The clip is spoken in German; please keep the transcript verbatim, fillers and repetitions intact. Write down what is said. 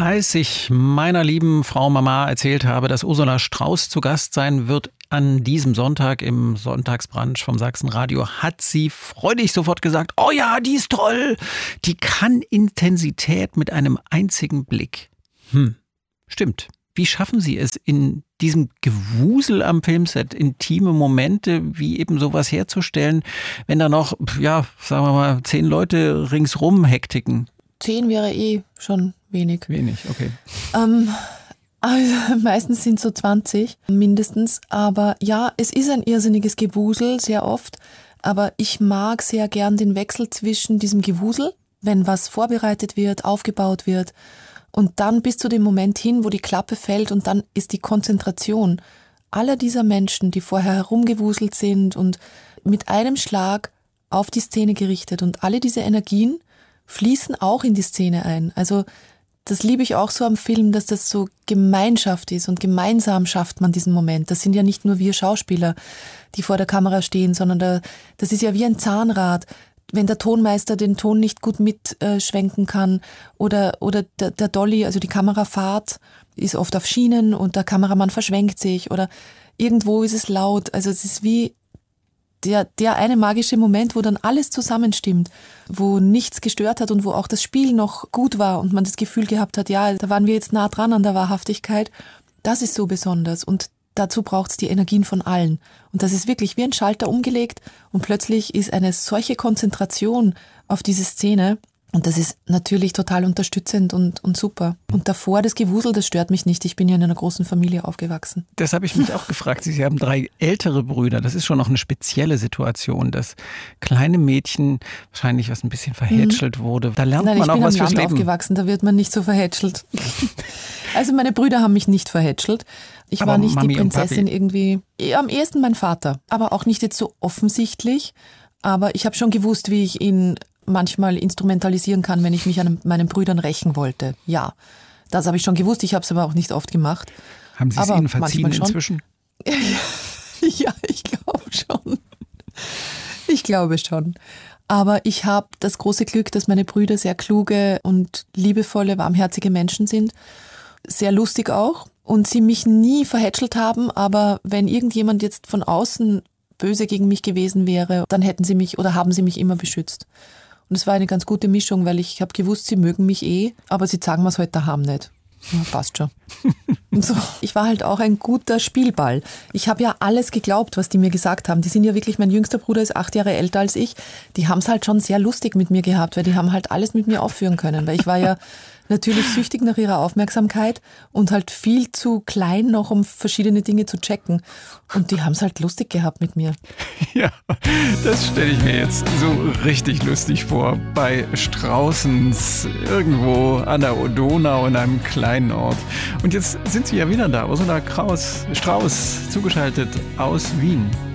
Als ich meiner lieben Frau Mama erzählt habe, dass Ursula Strauß zu Gast sein wird an diesem Sonntag im Sonntagsbrunch vom Sachsenradio, hat sie freudig sofort gesagt, oh ja, die ist toll. Die kann Intensität mit einem einzigen Blick. Hm, stimmt. Wie schaffen Sie es in diesem Gewusel am Filmset, intime Momente wie eben sowas herzustellen, wenn da noch, ja, sagen wir mal, zehn Leute ringsrum hektiken? Zehn wäre eh schon wenig. Wenig, okay. Ähm, also meistens sind es so zwanzig mindestens. Aber ja, es ist ein irrsinniges Gewusel, sehr oft. Aber ich mag sehr gern den Wechsel zwischen diesem Gewusel, wenn was vorbereitet wird, aufgebaut wird, und dann bis zu dem Moment hin, wo die Klappe fällt und dann ist die Konzentration aller dieser Menschen, die vorher herumgewuselt sind und mit einem Schlag auf die Szene gerichtet. Und alle diese Energien fließen auch in die Szene ein. Also das liebe ich auch so am Film, dass das so Gemeinschaft ist und gemeinsam schafft man diesen Moment. Das sind ja nicht nur wir Schauspieler, die vor der Kamera stehen, sondern da, das ist ja wie ein Zahnrad. Wenn der Tonmeister den Ton nicht gut mitschwenken äh, kann oder, oder der, der Dolly, also die Kamerafahrt, ist oft auf Schienen und der Kameramann verschwenkt sich oder irgendwo ist es laut. Also es ist wie der, der eine magische Moment, wo dann alles zusammenstimmt, wo nichts gestört hat und wo auch das Spiel noch gut war und man das Gefühl gehabt hat, ja, da waren wir jetzt nah dran an der Wahrhaftigkeit. Das ist so besonders und dazu braucht es die Energien von allen. Und das ist wirklich wie ein Schalter umgelegt und plötzlich ist eine solche Konzentration auf diese Szene und das ist natürlich total unterstützend und, und super. Und davor das Gewusel, das stört mich nicht. Ich bin ja in einer großen Familie aufgewachsen. Das habe ich mich auch gefragt. Sie haben drei ältere Brüder. Das ist schon noch eine spezielle Situation, dass kleine Mädchen wahrscheinlich was ein bisschen verhätschelt mhm. wurde. Da lernt Nein, man auch was fürs Leben. Ich bin am Land aufgewachsen, da wird man nicht so verhätschelt. Also meine Brüder haben mich nicht verhätschelt. Ich aber war nicht Mami die Prinzessin irgendwie. Am ehesten mein Vater, aber auch nicht jetzt so offensichtlich. Aber ich habe schon gewusst, wie ich ihn manchmal instrumentalisieren kann, wenn ich mich an meinen Brüdern rächen wollte. Ja, das habe ich schon gewusst. Ich habe es aber auch nicht oft gemacht. Haben Sie es ihnen verziehen inzwischen? Ja, ich glaube schon. Ich glaube schon. Aber ich habe das große Glück, dass meine Brüder sehr kluge und liebevolle, warmherzige Menschen sind. Sehr lustig auch. Und sie mich nie verhätschelt haben, aber wenn irgendjemand jetzt von außen böse gegen mich gewesen wäre, dann hätten sie mich oder haben sie mich immer beschützt. Und es war eine ganz gute Mischung, weil ich habe gewusst, sie mögen mich eh, aber sie sagen mir es heute daheim nicht. Ja, passt schon. Und so. Ich war halt auch ein guter Spielball. Ich habe ja alles geglaubt, was die mir gesagt haben. Die sind ja wirklich, mein jüngster Bruder ist acht Jahre älter als ich. Die haben es halt schon sehr lustig mit mir gehabt, weil die haben halt alles mit mir aufführen können. Weil ich war ja natürlich süchtig nach ihrer Aufmerksamkeit und halt viel zu klein noch, um verschiedene Dinge zu checken. Und die haben es halt lustig gehabt mit mir. Ja, das stelle ich mir jetzt so richtig lustig vor. Bei Straußens irgendwo an der Donau in einem kleinen Ort. Und jetzt sind Sie ja wieder da. Ursula Kraus, Strauß, zugeschaltet aus Wien.